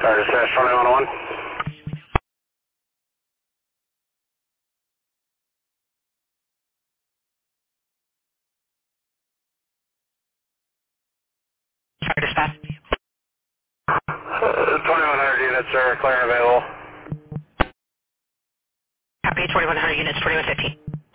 Dispatch 2101. Sorry, dispatch. 2100 units are clear and available. Copy, 2100 units, 2115.